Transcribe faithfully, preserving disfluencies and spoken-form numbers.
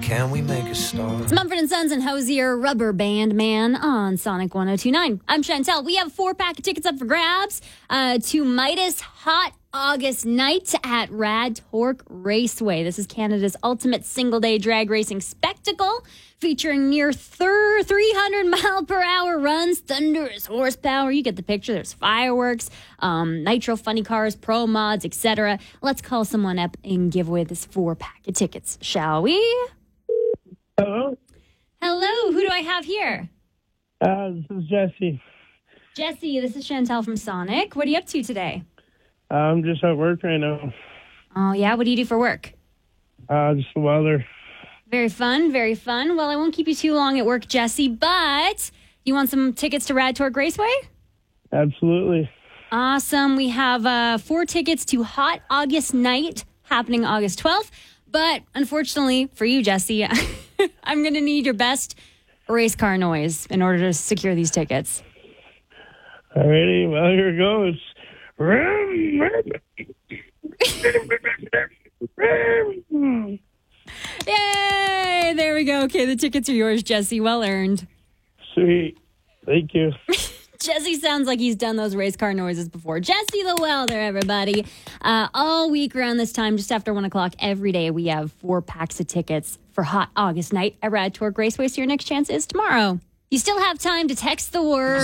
Can we make a start? It's Mumford and Sons and Hosier, Rubber Band Man on Sonic one oh two point nine. I'm Chantel. We have four pack of tickets up for grabs uh, to Midas Hot August Night at Rad Torque Raceway. This is Canada's ultimate single-day drag racing spectacle, featuring near thir- three hundred mile per hour runs, thunderous horsepower. You get the picture. There's fireworks, um, nitro funny cars, pro mods, et cetera. Let's call someone up and give away this four pack of tickets, shall we? Hello? Hello, who do I have here? Uh, this is Jesse. Jesse, this is Chantel from Sonic. What are you up to today? I'm just at work right now. Oh, yeah? What do you do for work? Uh, just the weather. Very fun, very fun. Well, I won't keep you too long at work, Jesse, but you want some tickets to Rad Torque Raceway? Absolutely. Awesome. We have uh, four tickets to Hot August Night happening August twelfth. But unfortunately for you, Jesse, I'm going to need your best race car noise in order to secure these tickets. Alrighty, well, here goes. Yay! There we go. Okay, the tickets are yours, Jesse. Well earned. Sweet. Thank you. Jesse sounds like he's done those race car noises before. Jesse the Welder, everybody. Uh, all week around this time, just after one o'clock every day, we have four packs of tickets for Hot August Night at Rad Torque Raceway. So your next chance is tomorrow. You still have time to text the word